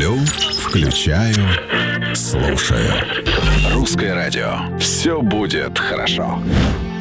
Ставлю, включаю, слушаю. Русское радио. Все будет хорошо.